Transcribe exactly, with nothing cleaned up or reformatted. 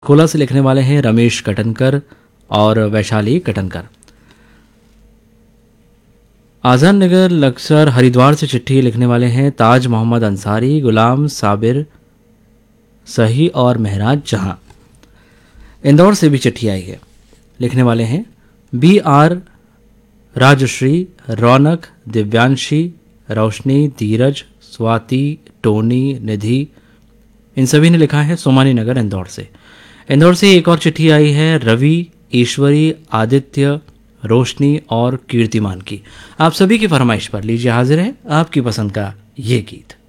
Cola से लिखने वाले हैं रमेश कटनकर और वैशाली कटनकर। आज़ाद नगर लक्सर हरिद्वार से चिट्ठी लिखने वाले हैं ताज मोहम्मद अंसारी, गुलाम साबिर सही और महराज जहां। इंदौर से भी चिट्ठी आई है, लिखने वाले हैं B are Rajshree, Raunak, Divyanshi, Roshni, Dheeraj, Swati, Tony, निधि। इन सभी ने लिखा है सोमानी नगर इंदौर से। इंदौर से एक और चिट्ठी आई है रवि, ईश्वरी, आदित्य, रोशनी और कीर्तिमान की। आप सभी की फरमाइश पर लीजिए हाजिर है आपकी पसंद का ये गीत।